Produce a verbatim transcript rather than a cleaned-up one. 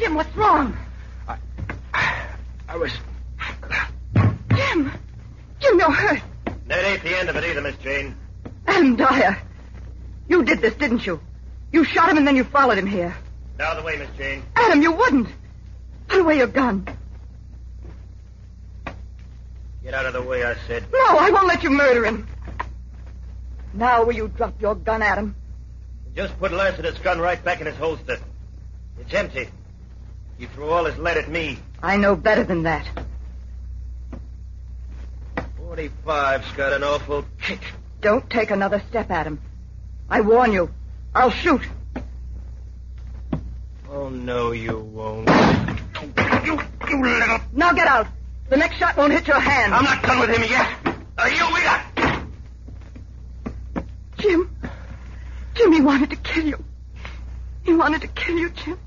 Jim, what's wrong? I, I was... Jim! Jim, you're hurt. That ain't the end of it either, Miss Jane. Adam Dyer. You did this, didn't you? You shot him and then you followed him here. Now the way, Miss Jane. Adam, you wouldn't. Put away your gun. Get out of the way, I said. No, I won't let you murder him. Now will you drop your gun, Adam? Just put Lassiter's gun right back in his holster. It's empty. He threw all his lead at me. I know better than that. forty-five's got an awful kick. Don't take another step, Adam. I warn you. I'll shoot. Oh, no, you won't. You, you little... Now get out. The next shot won't hit your hand. I'm not done with him yet. Are you with us? Jim. Jim, he wanted to kill you. He wanted to kill you, Jim.